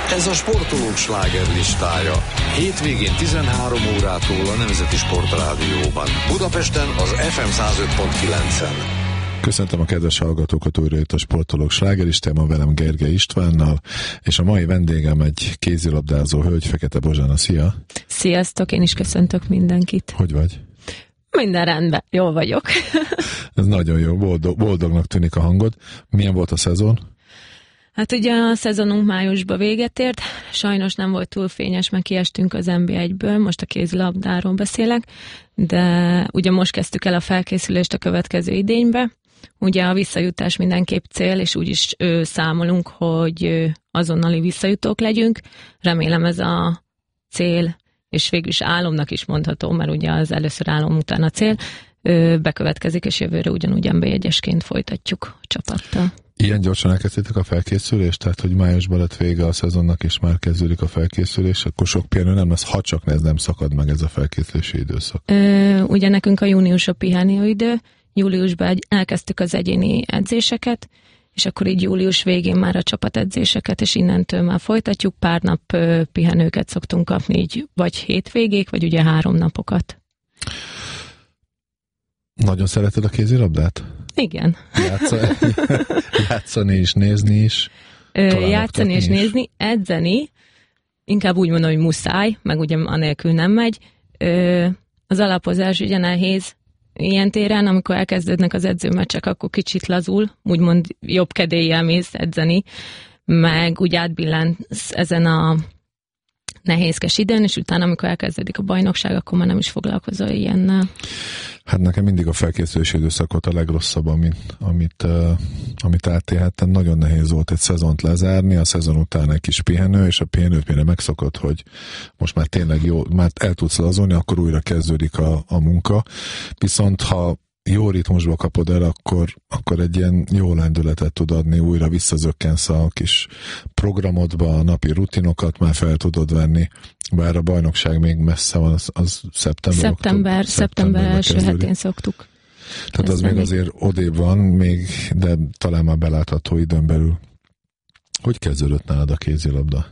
Ez a sportolók slágerlistája. Hétvégén 13 órától a Nemzeti Sportrádióban. Budapesten az FM 105.9-en. Köszöntöm a kedves hallgatókat, újra itt a Sportolók slágerlistájában velem Gergely Istvánnal, és a mai vendégem egy kézilabdázó hölgy, Fekete Bozsana. Szia! Sziasztok, én is köszöntök mindenkit. Hogy vagy? Minden rendben, jól vagyok. Ez nagyon jó, boldognak tűnik a hangod. Milyen volt a szezon? Hát ugye a szezonunk májusban véget ért, sajnos nem volt túl fényes, mert kiestünk az NB1-ből, most a kézilabdáról beszélek, de ugye most kezdtük el a felkészülést a következő idénybe. Ugye a visszajutás mindenképp cél, és úgy is számolunk, hogy azonnali visszajutók legyünk. Remélem ez a cél, és végül is álomnak is mondható, mert ugye az először álom után a cél, bekövetkezik, és jövőre ugyanúgy NB1-esként folytatjuk a csapattal. Ilyen gyorsan elkezdtétek a felkészülést? Tehát, hogy májusban lett vége a szezonnak, és már kezdődik a felkészülés, akkor sok pihenő nem lesz, ha csak ez nem szakad meg ez a felkészülési időszak. Ugye nekünk a június a pihenőidő, júliusban elkezdtük az egyéni edzéseket, és akkor így július végén már a csapatedzéseket, és innentől már folytatjuk, pár nap pihenőket szoktunk kapni, így vagy hétvégék, vagy ugye 3 napokat. Nagyon szereted a kézilabdát? Igen. Játszani is, nézni is? Játszani és nézni, edzeni, inkább úgy mondom, hogy muszáj, meg ugye anélkül nem megy. Az alapozás ugye nehéz ilyen téren, amikor elkezdődnek az edzőmeccsek, akkor kicsit lazul, úgymond jobb kedéllyel mész edzeni, meg úgy átbillensz ezen a nehézkes időn, és utána, amikor elkezdődik a bajnokság, akkor már nem is foglalkozol ilyennel. Hát nekem mindig a felkészülési időszak volt a legrosszabb, amit átélhettem. Nagyon nehéz volt egy szezont lezárni, a szezon után egy kis pihenő, és a pihenőt mire megszokott, hogy most már tényleg jó, már el tudsz lazulni, akkor újra kezdődik a munka. Viszont ha jó ritmusba kapod el, akkor egy ilyen jó lendületet tud adni, újra visszazökkensz a kis programodba, a napi rutinokat már fel tudod venni, bár a bajnokság még messze van, az szeptember első hetén szoktuk. Tehát az még azért odébb van, még, de talán már belátható időn belül. Hogy kezdődött nálad a kézilabda?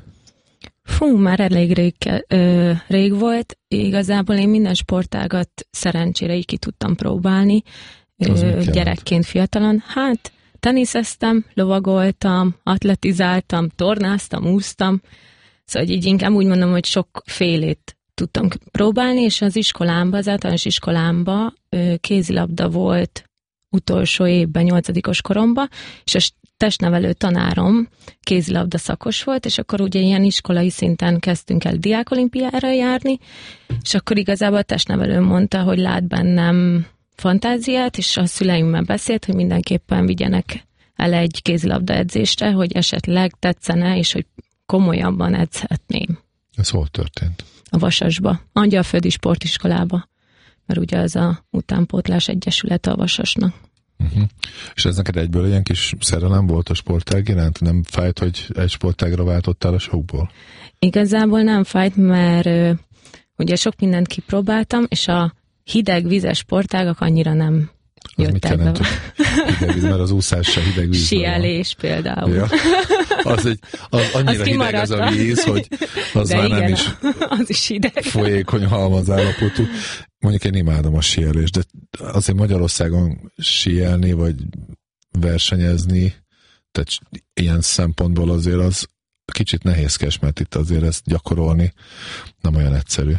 Már elég rég volt. Igazából én minden sportágat szerencsére így ki tudtam próbálni. Gyerekként, fiatalon. Hát teniszeztem, lovagoltam, atletizáltam, tornáztam, úsztam. Szóval így inkább úgy mondom, hogy sokfélét tudtam próbálni, és az iskolámban, az általános iskolámban kézilabda volt utolsó évben, 8. koromban, és a testnevelő tanárom kézilabda szakos volt, és akkor ugye ilyen iskolai szinten kezdtünk el diákolimpiára járni, és akkor igazából a testnevelő mondta, hogy lát bennem fantáziát, és a szüleimmel beszélt, hogy mindenképpen vigyenek el egy kézilabda edzésre, hogy esetleg tetszene, és hogy komolyabban edzhetném. Ez hol történt? A Vasasba, Angyalföldi Sportiskolába, mert ugye az a utánpótlás egyesület a Vasasnak. Uh-huh. És ez neked egyből ilyen kis szerelem volt a sportág iránt? Nem fájt, hogy egy sportágra váltottál a sokból? Igazából nem fájt, mert ugye sok mindent kipróbáltam, és a hideg vizes sportágak annyira nem jöttek be. Hideg víz, mert az úszás se hideg víz. Sielés például. Ja. Az annyira hideg az a víz, hogy az de már igen, nem is, az is hideg. Folyékony halmaz állapotú. Mondjuk én imádom a síelést, de azért Magyarországon síelni, vagy versenyezni, tehát ilyen szempontból azért az kicsit nehézkes, mert itt azért ezt gyakorolni nem olyan egyszerű.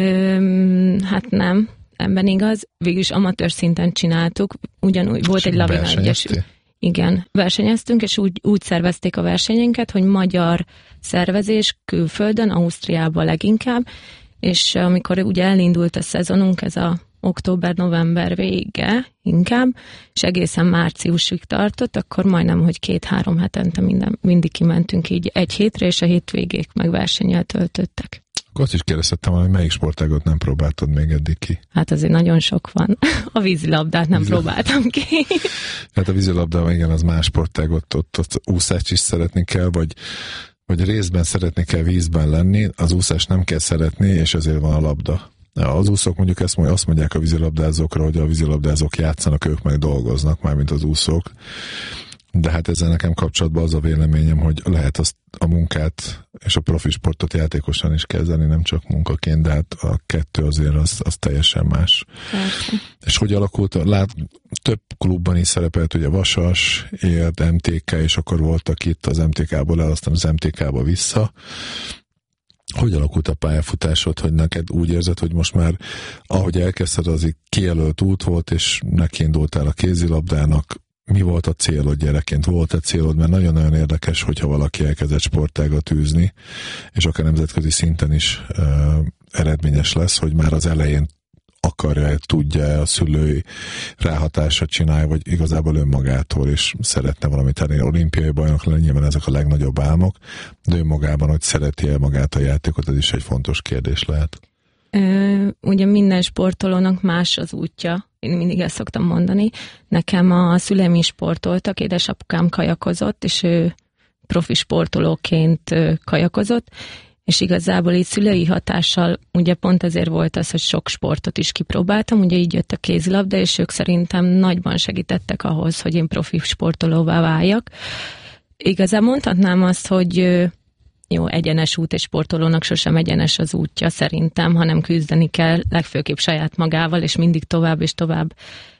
Hát nem, ebben igaz. Végülis amatőr szinten csináltuk, ugyanúgy volt egy Lavina Egyesület. Igen, versenyeztünk, és úgy szervezték a versenyünket, hogy magyar szervezés külföldön, Ausztriában leginkább, és amikor ugye elindult a szezonunk, ez a október-november vége inkább, és egészen márciusig tartott, akkor majdnem, hogy 2-3 hetente mindig kimentünk így egy hétre, és a hétvégék meg versennyel töltöttek. Akkor azt is kérdeztem, hogy melyik sportágot nem próbáltad még eddig ki? Hát azért nagyon sok van. A vízilabdát nem próbáltam ki. Hát a vízilabda, igen, az más sportágot, ott úszást is szeretni kell, vagy részben szeretni kell vízben lenni, az úszást nem kell szeretni, és ezért van a labda. Az úszók mondjuk azt mondják a vízilabdázókra, hogy a vízilabdázók játszanak, ők meg dolgoznak, mármint az úszók. De hát ezzel nekem kapcsolatban az a véleményem, hogy lehet azt a munkát és a profi sportot játékosan is kezelni, nem csak munkaként, de hát a kettő azért az teljesen más. Persze. És hogy alakult? Több klubban is szerepelt, ugye Vasas, Érd, MTK, és akkor voltak itt az MTK-ból el, aztán az MTK-ba vissza. Hogy alakult a pályafutásod, hogy neked úgy érzed, hogy most már, ahogy elkezdted, az így kijelölt út volt, és nekiindultál a kézilabdának? Mi volt a célod gyerekként? Volt-e célod? Mert nagyon-nagyon érdekes, hogyha valaki elkezdett sportágat űzni, és akár nemzetközi szinten is eredményes lesz, hogy már az elején akarja, tudja a szülői ráhatásra csinálja, vagy igazából önmagától, és szeretne valamit elérni. Olimpiai bajnok lenni, nyilván ezek a legnagyobb álmok, de önmagában, hogy szereti el magát a játékot, ez is egy fontos kérdés lehet. Ugye minden sportolónak más az útja. Én mindig ezt szoktam mondani. Nekem a szüleim is sportoltak, édesapukám kajakozott, és ő profi sportolóként kajakozott, és igazából így szülői hatással ugye pont ezért volt az, hogy sok sportot is kipróbáltam, ugye így jött a kézilabda, és ők szerintem nagyban segítettek ahhoz, hogy én profi sportolóvá váljak. Igazán mondhatnám azt, hogy jó, egyenes út, és sportolónak sosem egyenes az útja szerintem, hanem küzdeni kell legfőképp saját magával, és mindig tovább és tovább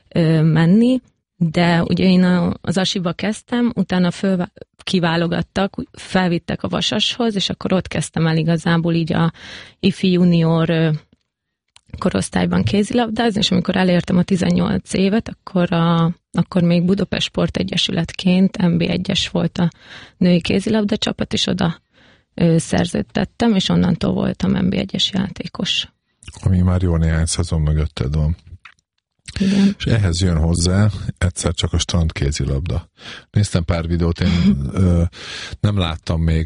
menni. De ugye én az Asiba kezdtem, utána kiválogattak, felvittek a Vasashoz, és akkor ott kezdtem el igazából így a ifi junior korosztályban kézilabdázni, és amikor elértem a 18 évet, akkor még Budapest Sportegyesületként NB1-es volt a női kézilabda csapat, és oda szerződtettem, és onnantól voltam NB1-es játékos. Ami már jó néhány szezon mögötted van. Igen. És ehhez jön hozzá egyszer csak a strandkézilabda. Néztem pár videót, én nem láttam még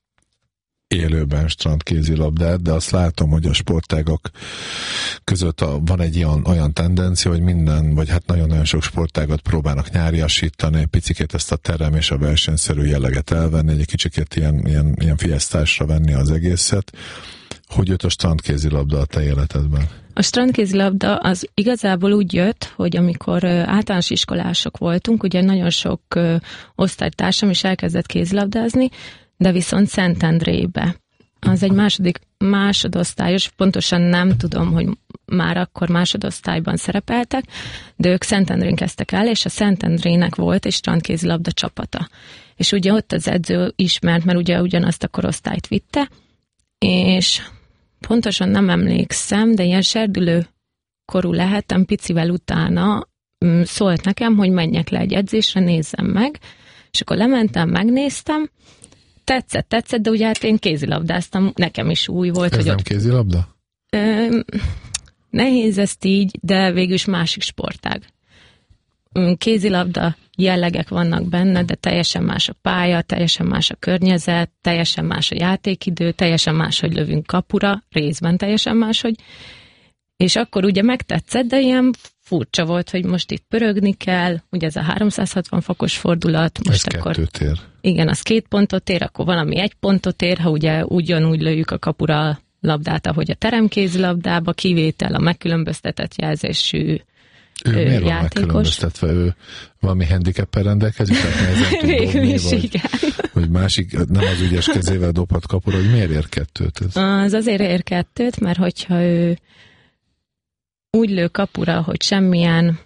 élőben strandkézilabdát, de azt látom, hogy a sportágak között van egy olyan tendencia, hogy minden, vagy hát nagyon-nagyon sok sportágat próbálnak nyáriasítani, picikét ezt a terem és a versenyszerű jelleget elvenni, egy kicsikét ilyen fiesztásra venni az egészet. Hogy jött a strandkézilabda a te életedben? A strandkézilabda az igazából úgy jött, hogy amikor általános iskolások voltunk, ugye nagyon sok osztálytársam is elkezdett kézilabdázni, de viszont Szentendrébe. Az egy másodosztályos, pontosan nem tudom, hogy már akkor másodosztályban szerepeltek, de ők Szentendrén kezdtek el, és a Szentendrének volt egy strandkézilabda csapata. És ugye ott az edző ismert, mert ugye ugyanazt a korosztályt vitte, és pontosan nem emlékszem, de ilyen serdülő korú lehettem, picivel utána szólt nekem, hogy menjek le egy edzésre, nézzem meg, és akkor lementem, megnéztem, tetszett, de ugye hát én kézilabdáztam, nekem is új volt. Ez hogy nem ott kézilabda? Nehéz ezt így, de végül is másik sportág. Kézilabda jellegek vannak benne, de teljesen más a pálya, teljesen más a környezet, teljesen más a játékidő, teljesen más, hogy lövünk kapura, részben teljesen más, hogy... És akkor ugye megtetszett, de ilyen furcsa volt, hogy most itt pörögni kell, ugye ez a 360 fokos fordulat. Most ez akkor, 2 ér. Igen, az 2 pontot ér, akkor valami 1 pontot ér, ha ugye ugyanúgy lőjük a kapura a labdát, ahogy a teremkézilabdába, kivétel a megkülönböztetett jelzésű miért van játékos. Megkülönböztetve? Ő valami handicappel rendelkezik, tehát nehezen tud dobni, vagy másik, nem az ügyes kezével dobhat kapura, hogy miért ér 2-t ez? Az azért ér 2-t, mert hogyha ő úgy lő kapura, hogy semmilyen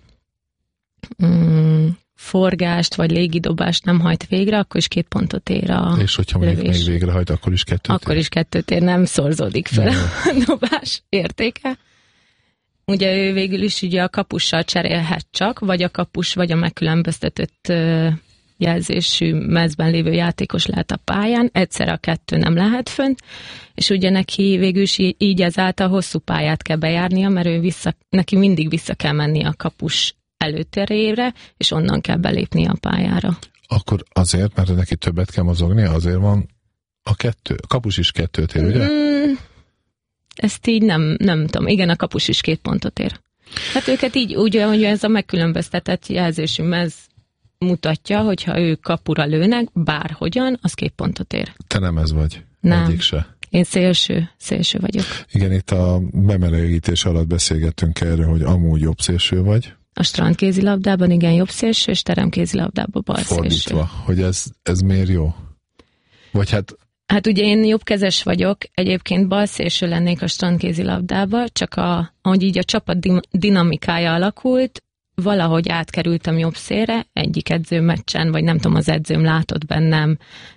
forgást vagy légidobást nem hajt végre, akkor is 2 pontot ér a és hogyha mondjuk még végrehajt, akkor is 2-t ér? Akkor is 2-t ér, nem szorzódik fel a dobás értéke. Ugye ő végül is ugye a kapussal cserélhet csak, vagy a kapus, vagy a megkülönböztetett jelzésű mezben lévő játékos lehet a pályán, egyszerre a 2 nem lehet fönt, és ugye neki végül is így ezáltal hosszú pályát kell bejárnia, mert neki mindig vissza kell menni a kapus előterére, és onnan kell belépni a pályára. Akkor azért, mert neki többet kell mozognia, azért van a 2, a kapus is 2-t ér, ugye? Ezt így nem tudom. Igen, a kapus is 2 pontot ér. Hát őket így, úgy, hogy ez a megkülönböztetett jelzésű mez mutatja, hogyha ők kapura lőnek, bárhogyan, az 2 pontot ér. Te nem ez vagy? Nem. Egyik se. Én szélső vagyok. Igen, itt a bemelegítés alatt beszélgettünk erről, hogy amúgy jobb szélső vagy, A strandkézilabdában igen jobb szélső, és teremkézilabdában bal szélső. Fordítva, hogy ez miért jó? Vagy Hát ugye én jobbkezes vagyok, egyébként bal szélső lennék a strandkézilabdába, csak ahogy így a csapat dinamikája alakult, valahogy átkerültem jobb szélre, egyik edzőmeccsen, vagy nem tudom, az edzőm látott bennem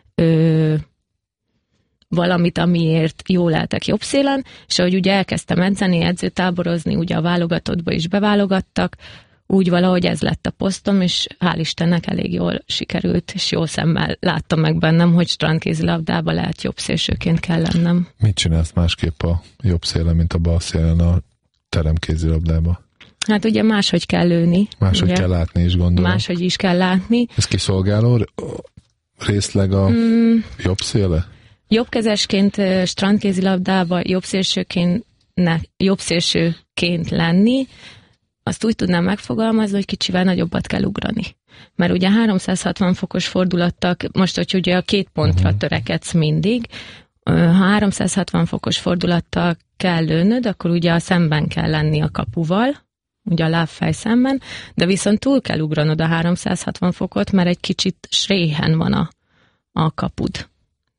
valamit, amiért jól lehetek jobb szélen, és ahogy ugye elkezdtem edzeni, edzőtáborozni, ugye a válogatottba is beválogattak, úgy valahogy ez lett a posztom, és hál' Istennek elég jól sikerült, és jó szemmel láttam meg bennem, hogy strandkézilabdába lehet jobb szélsőként kell lennem. Mit csinálsz másképp a jobb szélen, mint a bal szélen a teremkézilabdába? Hát ugye máshogy kell lőni. Máshogy ugye? kell látni is, gondolom. Máshogy is kell látni. Ez kiszolgáló részleg a jobb széle? Jobbkezesként strandkézilabdába jobb szélsőként lenni, azt úgy tudnám megfogalmazni, hogy kicsivel nagyobbat kell ugrani. Mert ugye 360 fokos fordulattal, most, hogy ugye a 2 pontra törekedsz mindig, ha 360 fokos fordulattal kell lőnöd, akkor ugye a szemben kell lenni a kapuval, ugye a lábfej szemben, de viszont túl kell ugranod a 360 fokot, mert egy kicsit sréhen van a kapud.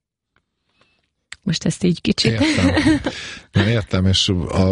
Most ezt így kicsit... Értem, és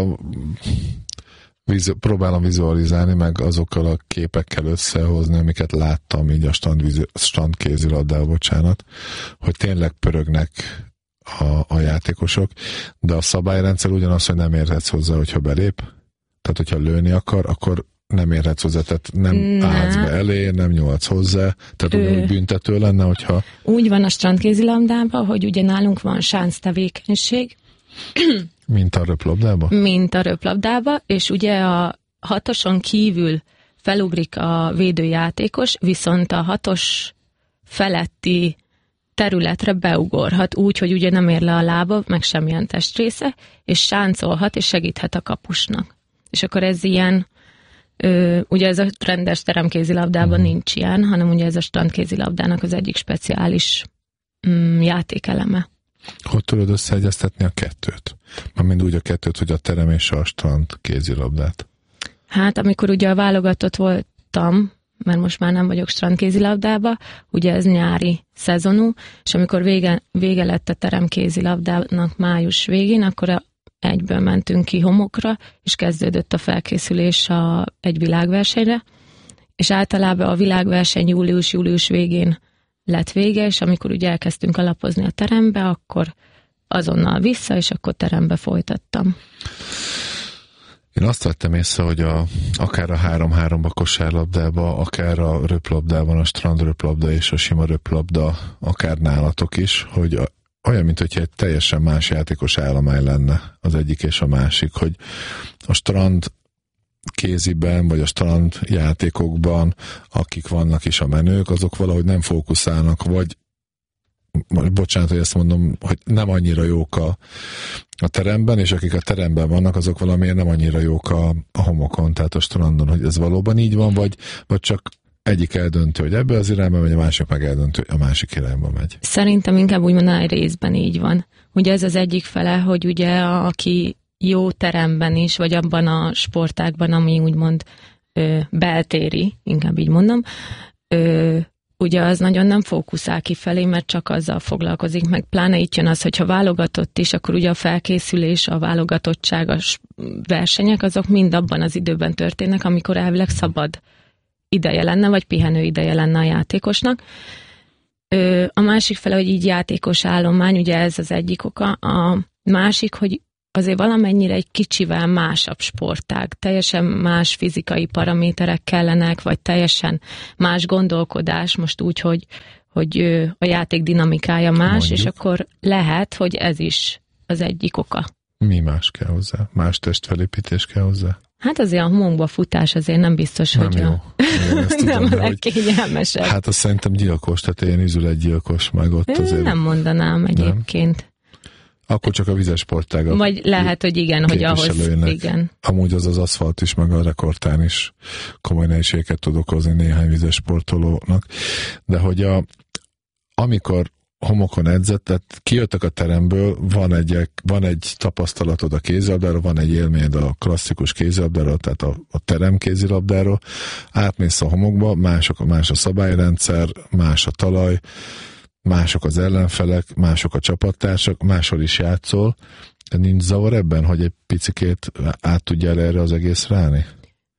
próbálom vizualizálni, meg azokkal a képekkel összehozni, amiket láttam így a strandkézilabdában, bocsánat, hogy tényleg pörögnek a játékosok, de a szabályrendszer ugyanaz, hogy nem érhetsz hozzá, hogyha belép. Tehát, hogyha lőni akar, akkor nem érhetsz hozzá, tehát nem állsz be elé, nem nyúlsz hozzá, tehát ugyanúgy büntető lenne, hogyha... Úgy van a strandkézilabdában, hogy ugye nálunk van sánc tevékenység. Mint a röplabdában? Mint a röplabdában, és ugye a 6-oson kívül felugrik a védőjátékos, viszont a 6-os feletti területre beugorhat úgy, hogy ugye nem ér le a lába, meg semmilyen testrésze, és sáncolhat, és segíthet a kapusnak. És akkor ez ilyen, ugye ez a rendes teremkézilabdában nincs ilyen, hanem ugye ez a strandkézilabdának az egyik speciális játékeleme. Hogy tudod összeegyeztetni a kettőt? Mármint úgy a kettőt, hogy a terem és a strand kézilabdát. Hát amikor ugye a válogatott voltam, mert most már nem vagyok strandkézilabdába, ugye ez nyári szezonú, és amikor vége lett a teremkézilabdának május végén, akkor egyből mentünk ki homokra, és kezdődött a felkészülés egy világversenyre, és általában a világverseny július végén lett vége, és amikor ugye elkezdtünk alapozni a terembe, akkor azonnal vissza, és akkor terembe folytattam. Én azt vettem észre, hogy akár a 3-3-ba kosárlabdába, akár a röplabdában, a strandröplabda és a sima röplabda, akár nálatok is, hogy olyan, mint hogyha egy teljesen más játékos állomány lenne az egyik és a másik, hogy a strand kéziben, vagy a strand játékokban, akik vannak is a menők, azok valahogy nem fókuszálnak, vagy bocsánat, hogy ezt mondom, hogy nem annyira jók a teremben, és akik a teremben vannak, azok valamiért nem annyira jók a homokon, tehát a strandon, hogy ez valóban így van, vagy csak egyik eldöntő, hogy ebbe az irányba megy, a másik meg eldöntő, hogy a másik irányba megy. Szerintem inkább úgy mondaná, hogy részben így van. Ugye ez az egyik fele, hogy ugye aki jó teremben is, vagy abban a sportágban, ami úgymond beltéri, inkább így mondom, ugye az nagyon nem fókuszál kifelé, mert csak azzal foglalkozik, meg pláne itt jön az, hogyha válogatott is, akkor ugye a felkészülés, a válogatottság, a versenyek, azok mind abban az időben történnek, amikor elvileg szabad ideje lenne, vagy pihenő ideje lenne a játékosnak. A másik fele, hogy így játékos állomány, ugye ez az egyik oka, a másik, hogy azért valamennyire egy kicsivel másabb sportág, teljesen más fizikai paraméterek kellenek, vagy teljesen más gondolkodás, most úgy, hogy a játék dinamikája más, mondjuk. És akkor lehet, hogy ez is az egyik oka. Mi más kell hozzá? Más testfelépítés kell hozzá? Hát azért a homokba futás azért nem biztos, nem hogy jó. Nem a legkényelmesebb. Hát azt szerintem gyilkos, tehát ilyen üzületgyilkos meg ott azért. Nem mondanám egyébként. Nem? Akkor csak a vizes sportágak. Vagy lehet, hogy igen, hogy ahhoz, igen. Amúgy az aszfalt is, meg a rekordtán is komoly nehézségeket tud okozni néhány vizes sportolónak. De hogy amikor homokon edzett, tehát kijöttek a teremből, van egy tapasztalatod a kézilabdáról, van egy élményed a klasszikus kézilabdáról, tehát a terem kézilabdáról, átmész a homokba, más a szabályrendszer, más a talaj, mások az ellenfelek, mások a csapattársak, máshol is játszol. De nincs zavar ebben, hogy egy picikét át tudjál erre az egészre állni?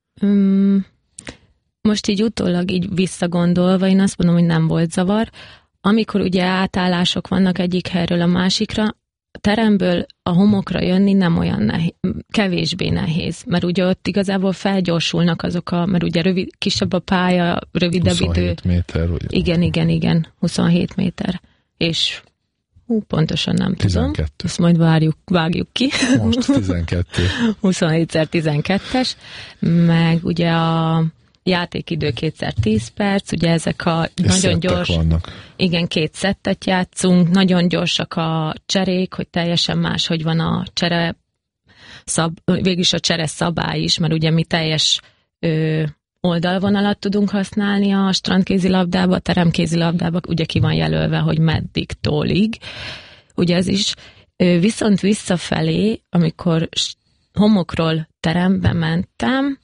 Most így utólag így visszagondolva, én azt mondom, hogy nem volt zavar. Amikor ugye átállások vannak egyik helyről a másikra, a teremből a homokra jönni nem olyan nehéz, kevésbé nehéz, mert ugye ott igazából felgyorsulnak azok mert ugye kisebb a pálya, rövidebb 27 idő. méter? Vagy Igen, 27 méter. És pontosan nem 12. tudom. Ezt majd vágjuk ki. Most 12. 27x12-es, meg ugye a játékidő 2x10 perc, ugye ezek a és nagyon gyors... vannak. Igen, 2 szettet játszunk, nagyon gyorsak a cserék, hogy teljesen más, hogy van a csere végülis a csere szabály is, mert ugye mi teljes oldalvonalat tudunk használni a strandkézilabdába, a teremkézilabdába, ugye ki van jelölve, hogy meddig tólig. Ugye ez is. Viszont visszafelé, amikor homokról terembe mentem,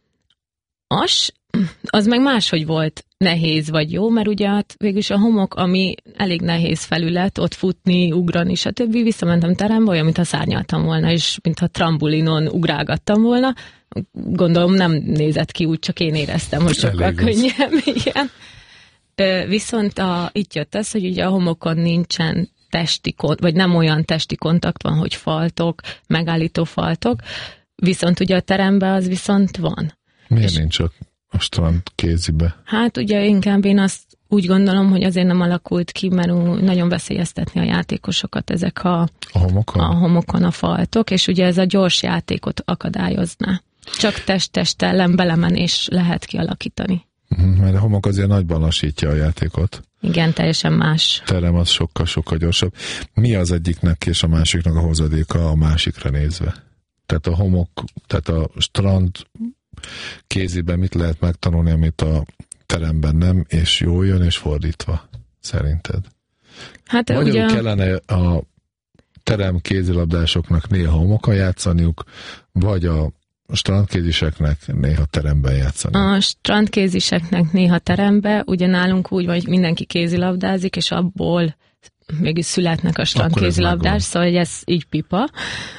az meg máshogy volt nehéz vagy jó, mert ugye végülis a homok, ami elég nehéz felület, ott futni, ugrani, stb. Visszamentem terembe, olyan, mintha szárnyaltam volna, és mintha trambulinon ugrálgattam volna. Gondolom nem nézett ki úgy, csak én éreztem, hogy sokkal könnyebb. Igen. Viszont itt jött ez, hogy ugye a homokon nincsen vagy nem olyan testi kontakt van, hogy faltok, megállító faltok, viszont ugye a teremben az viszont van. Miért nincs a strand kézibe? Hát ugye inkább én azt úgy gondolom, hogy azért nem alakult ki, mert nagyon veszélyeztetni a játékosokat ezek a homokon a faltok, és ugye ez a gyors játékot akadályozná. Csak test ellen belemenés lehet kialakítani. Mert a homok azért nagyban lassítja a játékot. Igen, teljesen más. Terem az sokkal gyorsabb. Mi az egyiknek és a másiknak a hozadéka a másikra nézve? Tehát a strand kéziben mit lehet megtanulni, amit a teremben nem, és jól jön, és fordítva, szerinted? Hát magyarul ugye... kellene a terem kézilabdásoknak néha homokon játszaniuk, vagy a strandkéziseknek néha teremben játszani? A strandkéziseknek néha teremben, ugye nálunk úgy vagy, mindenki kézilabdázik, és abból mégis születnek a strandkézilabdás, szóval ez így pipa.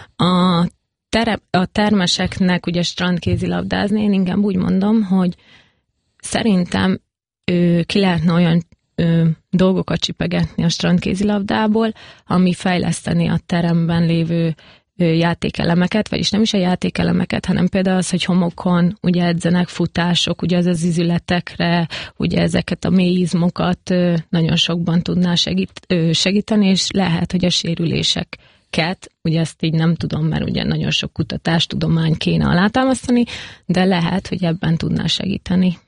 A termeseknek ugye strandkézilabdázni, én inkább úgy mondom, hogy szerintem ki lehetne olyan dolgokat csipegetni a strandkézilabdából, ami fejleszteni a teremben lévő játékelemeket, vagyis nem is a játékelemeket, hanem például az, hogy homokon ugye edzenek futások, ugye az izületekre, ugye ezeket a mély izmokat nagyon sokban tudná segíteni, és lehet, hogy a sérüléseket, ugye ezt így nem tudom, mert ugye nagyon sok kutatástudomány kéne alátámasztani, de lehet, hogy ebben tudná segíteni.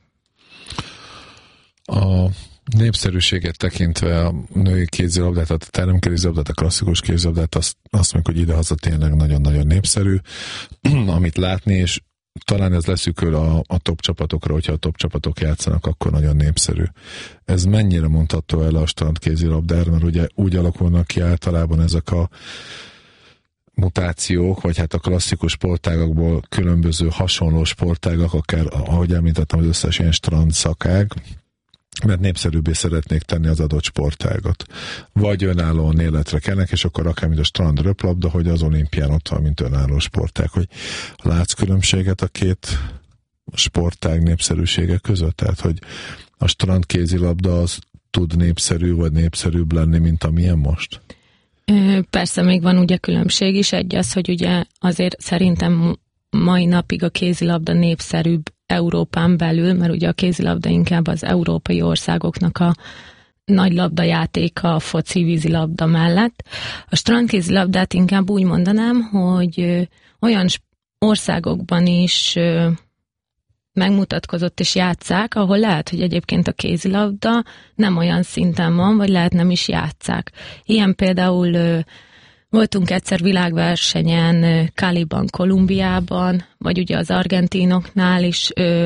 A népszerűséget tekintve a női kézilabdát, a teremkézilabdát, a klasszikus kézilabdát, azt mondjuk, hogy idehaza tényleg nagyon-nagyon népszerű, amit látni, és talán ez leszűkül a top csapatokra, hogyha a top csapatok játszanak, akkor nagyon népszerű. Ez mennyire mondható el a strandkézilabdára, mert ugye úgy alakulnak ki általában ezek a mutációk, vagy hát a klasszikus sportágakból különböző hasonló sportágak, akár, ahogy említettem, az összes ilyen strand szakág, mert népszerűbbé szeretnék tenni az adott sportágat. Vagy önállóan életre kelnek, és akkor akár mint a strand röplabda, hogy az olimpián ott van, mint önálló sportág. Hogy látsz különbséget a két sportág népszerűsége között? Tehát, hogy a strand kézilabda az tud népszerű, vagy népszerűbb lenni, mint amilyen most? Persze még van ugye különbség is. Egy az, hogy ugye azért szerintem mai napig a kézilabda népszerűbb Európán belül, mert ugye a kézilabda inkább az európai országoknak a nagy labdajátéka a foci vízilabda mellett. A strandkézilabdát inkább úgy mondanám, hogy olyan országokban is megmutatkozott és játsszák, ahol lehet, hogy egyébként a kézilabda nem olyan szinten van, vagy lehet nem is játsszák. Ilyen például voltunk egyszer világversenyen Caliban, Kolumbiában, vagy ugye az argentinoknál is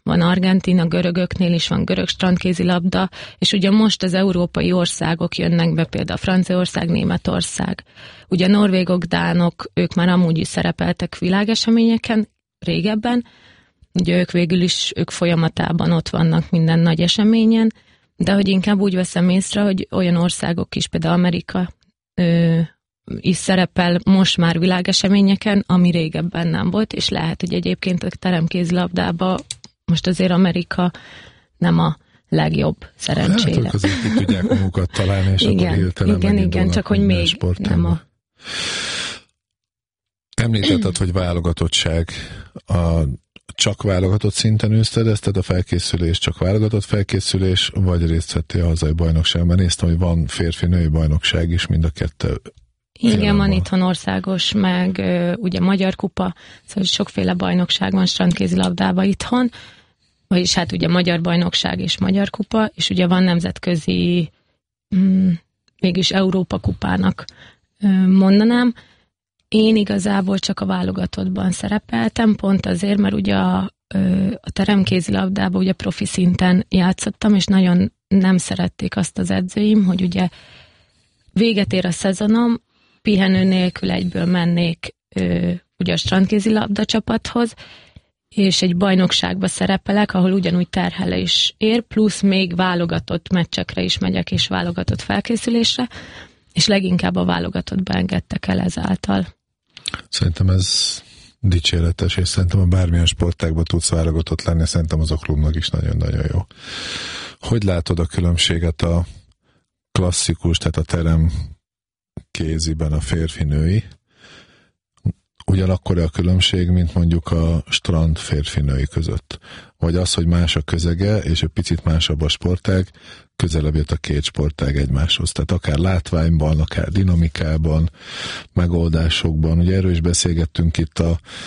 van Argentína, görögöknél is van görög strandkézilabda, és ugye most az európai országok jönnek be, például Franciaország, Németország. Ugye a norvégok, dánok, ők már amúgy is szerepeltek világeseményeken régebben, ugye ők folyamatában ott vannak minden nagy eseményen, de hogy inkább úgy veszem észre, hogy olyan országok is, például Amerika is szerepel most már világeseményeken, ami régebben nem volt, és lehet, hogy egyébként a teremkézilabdában most azért Amerika nem a legjobb, szerencsére. Hát, azért ki tudják magukat találni, és igen, akkor hirtelen igen, csak hogy még nem a... Említetted, hogy válogatottság. Csak válogatott szinten űzted ezt, tehát a felkészülés csak válogatott felkészülés, vagy részt vettél a hazai bajnokságban? Néztem, hogy van férfi-női bajnokság is, mind a kettő. Igen, van itthon országos, meg ugye magyar kupa, szóval sokféle bajnokság van strandkézilabdában itthon, vagyis hát ugye magyar bajnokság és magyar kupa, és ugye van nemzetközi, mégis Európa kupának mondanám. Én igazából csak a válogatottban szerepeltem, pont azért, mert ugye a teremkézilabdában ugye profi szinten játszottam, és nagyon nem szerették azt az edzőim, hogy ugye véget ér a szezonom, pihenő nélkül egyből mennék ugye a strandkézilabda csapathoz, és egy bajnokságba szerepelek, ahol ugyanúgy terhelés ér, plusz még válogatott meccsekre is megyek, és válogatott felkészülésre, és leginkább a válogatottba engedtek el ezáltal. Szerintem ez dicséretes, és szerintem a bármilyen sportágban tudsz válogatott lenni, szerintem az a klubnak is nagyon-nagyon jó. Hogy látod a különbséget a klasszikus, tehát a terem kéziben a férfi-női? Ugyanakkor a különbség, mint mondjuk a strand férfi-női között. Vagy az, hogy más a közege, és egy picit másabb a sportág, közelebb jött a két sportág egymáshoz. Tehát akár látványban, akár dinamikában, megoldásokban. Ugye erről is beszélgettünk itt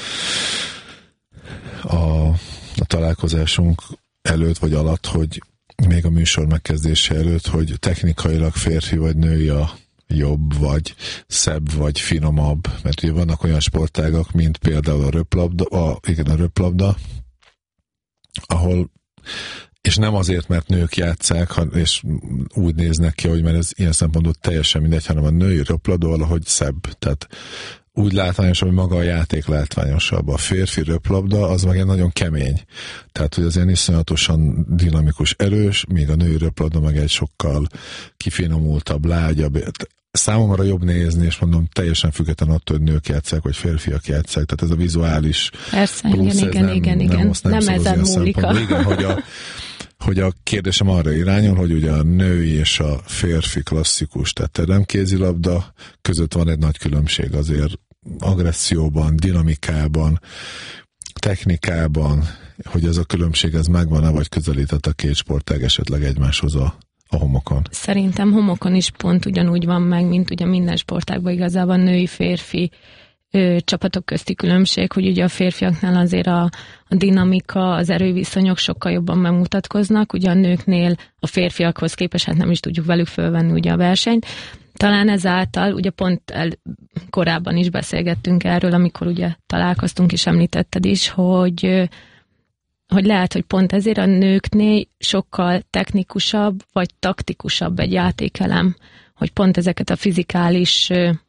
a találkozásunk előtt, vagy alatt, hogy még a műsor megkezdése előtt, hogy technikailag férfi vagy női a jobb, vagy szebb, vagy finomabb, mert ugye vannak olyan sportágak, mint például a röplabda, ahol, és nem azért, mert nők játsszák, és úgy néznek ki, hogy mert ez ilyen szempontból teljesen mindegy, hanem a női röplabda valahogy szebb, tehát úgy látványosabb, hogy maga a játék látványosabb. A férfi röplabda az meg egy nagyon kemény. Tehát, hogy az ilyen iszonyatosan dinamikus, erős, míg a női röplabda meg egy sokkal kifinomultabb, lágyabb. Számomra jobb nézni, és mondom, teljesen független attól, hogy nők játsszák, vagy férfiak játsszák. Tehát ez a vizuális persze, plusz, igen. Nem ezen múlik. Igen, hogy a kérdésem arra irányul, hogy ugye a női és a férfi klasszikus, tehát teremkézilabda között van egy nagy különbség azért agresszióban, dinamikában, technikában, hogy ez a különbség ez megvan-e, vagy közelített a két sportág esetleg egymáshoz a homokon? Szerintem homokon is pont ugyanúgy van meg, mint ugye minden sportágban igazából női-férfi csapatok közti különbség, hogy ugye a férfiaknál azért a dinamika, az erőviszonyok sokkal jobban megmutatkoznak, ugye a nőknél a férfiakhoz képest, hát nem is tudjuk velük fölvenni ugye a versenyt. Talán ezáltal, ugye pont korábban is beszélgettünk erről, amikor ugye találkoztunk és említetted is, hogy lehet, hogy pont ezért a nőknél sokkal technikusabb vagy taktikusabb egy játékelem, hogy pont ezeket a fizikális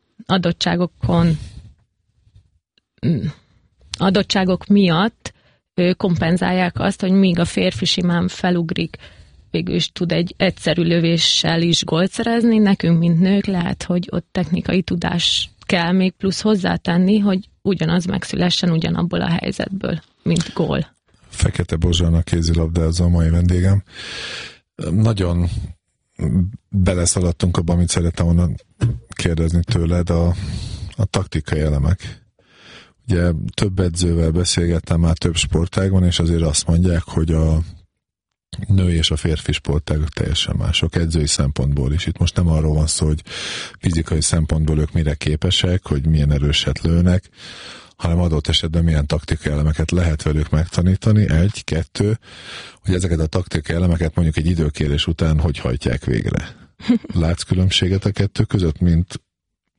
adottságok miatt kompenzálják azt, hogy míg a férfi simán felugrik, végül is tud egy egyszerű lövéssel is gólt szerezni, nekünk, mint nők lehet, hogy ott technikai tudás kell még plusz hozzátenni, hogy ugyanaz megszülessen ugyanabból a helyzetből, mint gól. Fekete Bozsana kézilabdázó a mai vendégem. Nagyon beleszaladtunk abban, amit szerettem volna kérdezni tőled, a taktikai elemek. Ugye több edzővel beszélgettem már több sportágban, és azért azt mondják, hogy a női és a férfi sportágok teljesen mások edzői szempontból is. Itt most nem arról van szó, hogy fizikai szempontból ők mire képesek, hogy milyen erőset lőnek, hanem adott esetben milyen taktikai elemeket lehet velük megtanítani. 1, 2, hogy ezeket a taktikai elemeket mondjuk egy időkérés után hogy hajtják végre. Látsz különbséget a kettő között, mint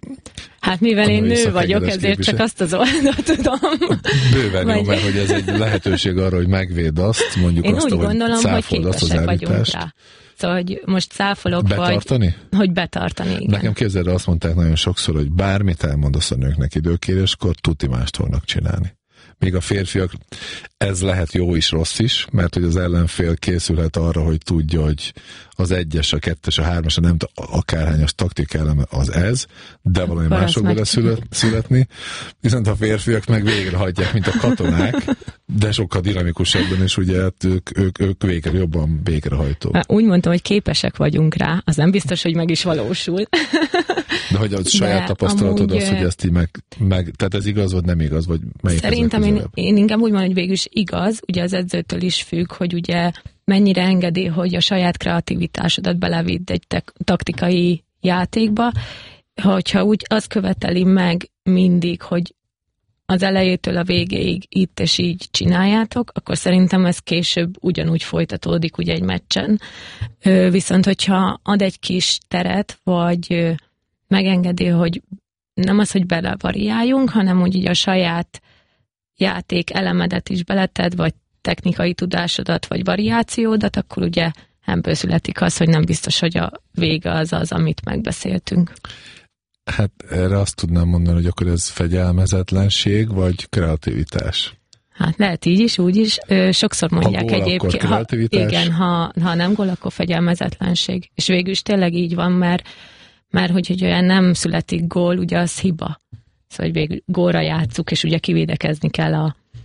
Hát mivel én nő vagyok, ezért csak azt az oldalt tudom. Bőven jó, mert hogy ez egy lehetőség arra, hogy megvédd azt, mondjuk én azt, úgy gondolom, hogy képesek vagyunk rá. Szóval, hogy most cáfolok, betartani? Hogy betartani, igen. Nekem képzeld, azt mondták nagyon sokszor, hogy bármit elmondasz a nőknek időkéréskor, tuti mást fognak csinálni. Még a férfiak, ez lehet jó is, rossz is, mert hogy az ellenfél készülhet arra, hogy tudja, hogy az 1-es, a 2-es, a 3-as, a nem akárhányas taktika eleme az ez, de valami másokból lesz születni. Viszont a férfiak meg végrehajtják, mint a katonák, de sokkal dinamikusabban, és ugye hát ők jobban végrehajtók. Úgy mondtam, hogy képesek vagyunk rá, az nem biztos, hogy meg is valósul. De hogy a saját tapasztalatod az, hogy ezt így tehát ez igaz, vagy nem igaz, vagy melyik? Szerintem én inkább úgy mondom, hogy végül is igaz, ugye az edzőtől is függ, hogy ugye mennyire engedi, hogy a saját kreativitásodat belevidd egy taktikai játékba, hogyha úgy azt követeli meg mindig, hogy az elejétől a végéig itt és így csináljátok, akkor szerintem ez később ugyanúgy folytatódik ugye egy meccsen. Viszont hogyha ad egy kis teret, vagy megengedi, hogy nem az, hogy belevariáljunk, hanem hogy így a saját játék elemedet is beleted, vagy technikai tudásodat, vagy variációdat, akkor ugye ebből születik az, hogy nem biztos, hogy a vége az, amit megbeszéltünk. Hát erre azt tudnám mondani, hogy akkor ez fegyelmezetlenség, vagy kreativitás? Hát lehet így is, úgy is. Sokszor mondják egyébként. Igen, ha nem gól, akkor fegyelmezetlenség. És végül is tényleg így van, mert hogy olyan nem születik gól, ugye az hiba. Szóval, hogy végül gólra játsszuk, és ugye kivédekezni kell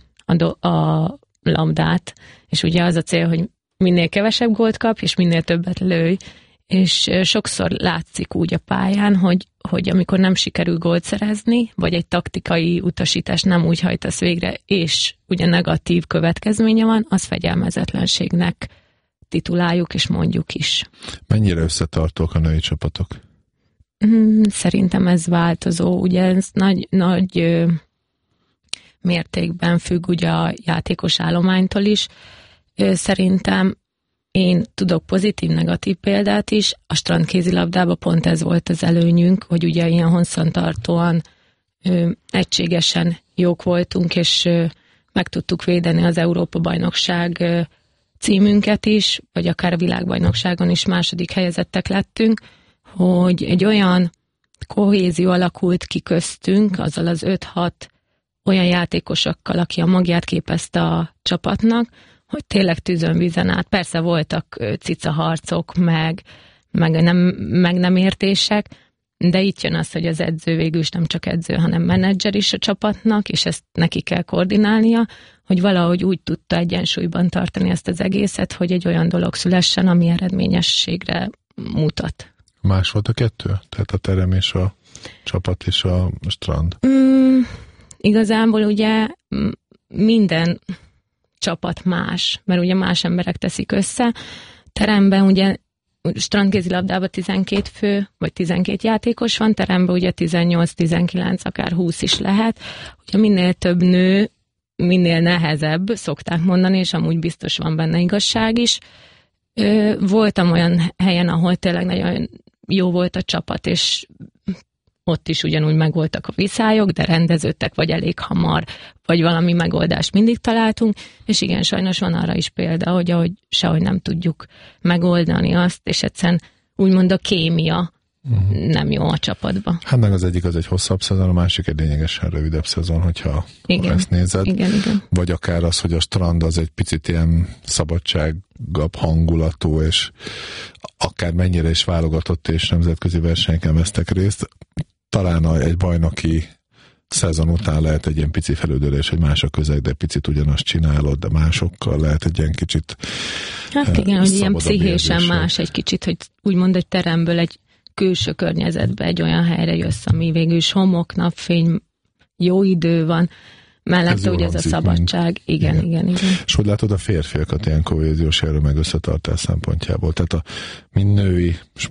a labdát, és ugye az a cél, hogy minél kevesebb gólt kap, és minél többet lőj, és sokszor látszik úgy a pályán, hogy amikor nem sikerül gólt szerezni, vagy egy taktikai utasítást nem úgy hajtasz végre, és ugye negatív következménye van, az fegyelmezetlenségnek tituláljuk, és mondjuk is. Mennyire összetartók a női csapatok? Szerintem ez változó, ugye ez nagy mértékben függ ugye a játékos állománytól is. Szerintem én tudok pozitív-negatív példát is. A strandkézilabdában pont ez volt az előnyünk, hogy ugye ilyen hosszantartóan egységesen jók voltunk, és meg tudtuk védeni az Európa-bajnokság címünket is, vagy akár a világbajnokságon is második helyezettek lettünk, hogy egy olyan kohézió alakult ki köztünk, azzal az 5-6 olyan játékosokkal, aki a magját képezte a csapatnak, hogy tényleg tűzön vízen át. Persze voltak cicaharcok, meg nem értések, de itt jön az, hogy az edző végül is nem csak edző, hanem menedzser is a csapatnak, és ezt neki kell koordinálnia, hogy valahogy úgy tudta egyensúlyban tartani ezt az egészet, hogy egy olyan dolog szülessen, ami eredményességre mutat. Más volt a kettő? Tehát a terem és a csapat és a strand? Igazából ugye minden csapat más, mert ugye más emberek teszik össze. Teremben ugye strandkézilabdában 12 fő, vagy 12 játékos van, teremben ugye 18-19, akár 20 is lehet. Ugye minél több nő, minél nehezebb, szokták mondani, és amúgy biztos van benne igazság is. Voltam olyan helyen, ahol tényleg nagyon jó volt a csapat, és ott is ugyanúgy megvoltak a viszályok, de rendeződtek, vagy elég hamar, vagy valami megoldást mindig találtunk, és igen, sajnos van arra is példa, hogy ahogy sehogy nem tudjuk megoldani azt, és egyszerűen úgymond a kémia nem jó a csapatban. Hát meg az egyik az egy hosszabb szezon, a másik egy lényegesen rövidebb szezon, hogyha ezt nézed. Igen. Vagy akár az, hogy a strand az egy picit ilyen szabadságabb hangulatú, és akár mennyire is válogatott és nemzetközi versenyeken vesztek részt. Talán egy bajnoki szezon után lehet egy ilyen pici felüldülés, hogy más a közeg, de picit ugyanazt csinálod, de másokkal lehet egy ilyen kicsit hát igen, hogy ilyen pszichésen más egy kicsit, hogy úgymond egy teremből egy külső környezetbe egy olyan helyre jössz, ami végül is homok, napfény, jó idő van, mellette ugye ez a szabadság. Igen. És hogy látod a férfiakat ilyen kohéziós erő meg összetartás szempontjából? Tehát mind női